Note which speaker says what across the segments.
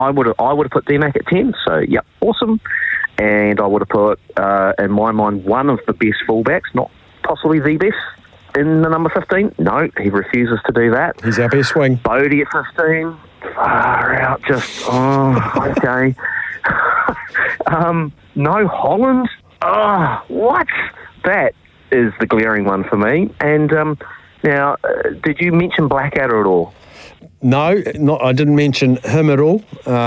Speaker 1: I would have put DMAC at 10. So yep, awesome. And I would have put, in my mind, one of the best fullbacks, not possibly the best, in the number 15. No, he refuses to do that.
Speaker 2: He's our best wing.
Speaker 1: Bodie at 15. Far out, okay. No, Holland. What? That is the glaring one for me. And now, did you mention Blackadder at all?
Speaker 2: No, I didn't mention him at all.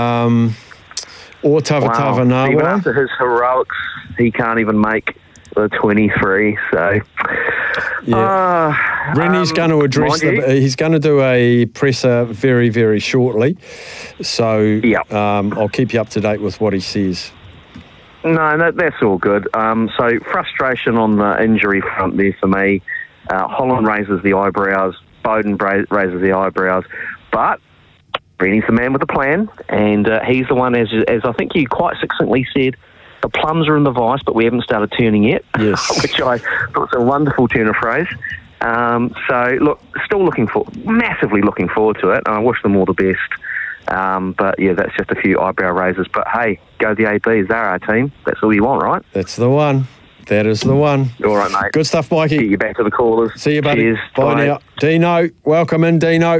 Speaker 2: Or Tavatava Nawai.
Speaker 1: Even after his heroics, he can't even make the 23. So,
Speaker 2: yeah. Rennie's going to address he's going to do a presser very, very shortly. So I'll keep you up to date with what he says.
Speaker 1: No, that's all good. So frustration on the injury front there for me. Holland raises the eyebrows. Bowden raises the eyebrows. But Rennie's the man with the plan, and he's the one, as I think you quite succinctly said, the plums are in the vice, but we haven't started turning yet.
Speaker 2: Yes.
Speaker 1: Which I thought was a wonderful turn of phrase. So, look, still massively looking forward to it, and I wish them all the best. But, yeah, that's just a few eyebrow raisers. But, hey, go the ABs. They're our team. That's all you want, right?
Speaker 2: That's the one. That is the one.
Speaker 1: All right, mate.
Speaker 2: Good stuff, Mikey.
Speaker 1: Get you back to the callers.
Speaker 2: See you, buddy.
Speaker 1: Cheers.
Speaker 2: Bye now. Dino, welcome in, Dino.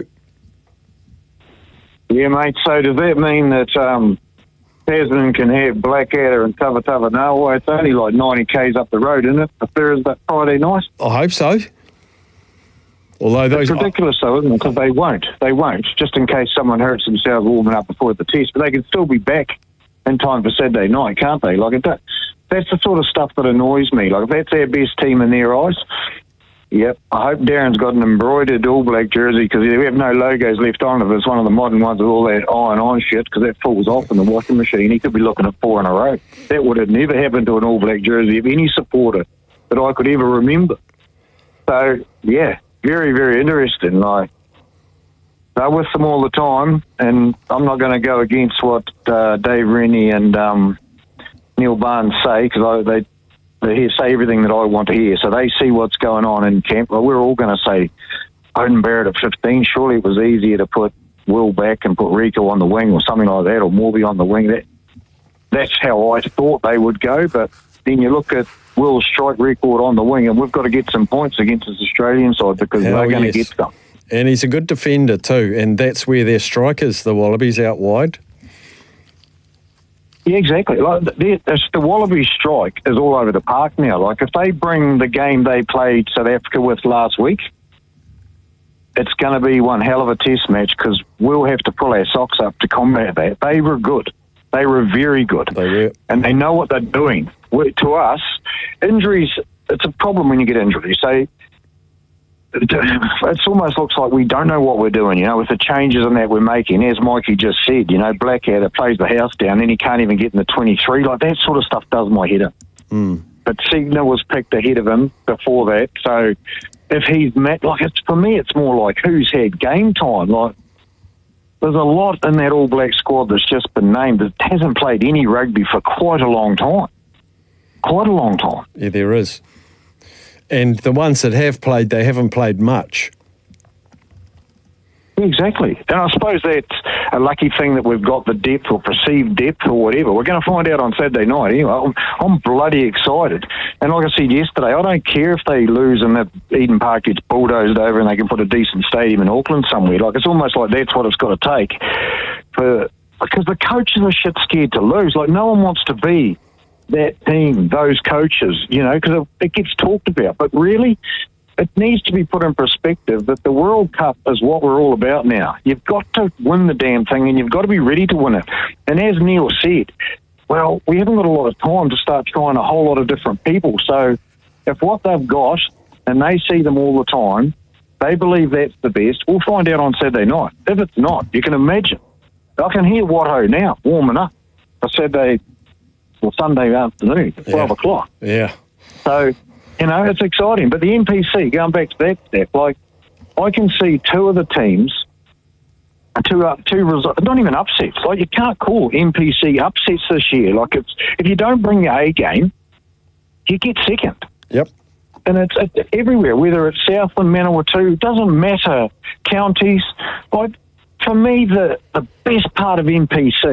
Speaker 3: Yeah, mate. So does that mean that Tasman can have Blackadder and Tavatava Nawai? It's only like 90 k's up the road, isn't it? For Thursday, Friday night.
Speaker 2: I hope so. Although those
Speaker 3: it's ridiculous, though, isn't it? Because they won't. They won't. Just in case someone hurts themselves warming up before the test, but they can still be back in time for Saturday night, can't they? Like that's the sort of stuff that annoys me. Like if that's their best team in their eyes. Yep, I hope Darren's got an embroidered All Black jersey because we have no logos left on it. It's one of the modern ones with all that iron shit because that falls off in the washing machine. He could be looking at 4 in a row. That would have never happened to an All Black jersey of any supporter that I could ever remember. So, yeah, very, very interesting. They're with them all the time, and I'm not going to go against what Dave Rennie and Neil Barnes say because they say everything that I want to hear. So they see what's going on in camp. Well, we're all going to say Odin Barrett at 15. Surely it was easier to put Will back and put Rico on the wing or something like that, or Morby on the wing. That's how I thought they would go. But then you look at Will's strike record on the wing, and we've got to get some points against this Australian side because they're going to get some.
Speaker 2: And he's a good defender too, and that's where their strikers, the Wallabies, out wide.
Speaker 3: Yeah, exactly. The Wallaby strike is all over the park now. Like, if they bring the game they played South Africa with last week, it's going to be one hell of a test match because we'll have to pull our socks up to combat that. They were good. They were very good.
Speaker 2: They were.
Speaker 3: And they know what they're doing. To us, injuries, it's a problem when you get injured. So it almost looks like we don't know what we're doing, with the changes in that we're making. As Mikey just said, Blackadder plays the house down, then he can't even get in the 23. Like, that sort of stuff does my head in. But Signer was picked ahead of him before that. So if he's met, for me, it's more like who's had game time. Like, there's a lot in that All Black squad that's just been named that hasn't played any rugby for quite a long time. Quite a long time.
Speaker 2: Yeah, there is. And the ones that have played, they haven't played much.
Speaker 3: Exactly. And I suppose that's a lucky thing that we've got the depth or perceived depth or whatever. We're going to find out on Saturday night anyway. I'm bloody excited. And like I said yesterday, I don't care if they lose and that Eden Park gets bulldozed over and they can put a decent stadium in Auckland somewhere. Like, it's almost like that's what it's got to take. Because the coaches are shit scared to lose. Like, no one wants to be that team, those coaches, because it gets talked about. But really, it needs to be put in perspective that the World Cup is what we're all about now. You've got to win the damn thing, and you've got to be ready to win it. And as Neil said, well, we haven't got a lot of time to start trying a whole lot of different people. So if what they've got, and they see them all the time, they believe that's the best, we'll find out on Saturday night. If it's not, you can imagine. I can hear Watto now, warming up for Sunday afternoon, 12 o'clock.
Speaker 2: Yeah.
Speaker 3: So, it's exciting. But the NPC, going back to that step, I can see two of the teams, two results, not even upsets. Like, you can't call NPC upsets this year. Like, if you don't bring your A game, you get second.
Speaker 2: Yep.
Speaker 3: And it's everywhere, whether it's Southland, Manawatu, it doesn't matter, counties. Like, for me, the best part of NPC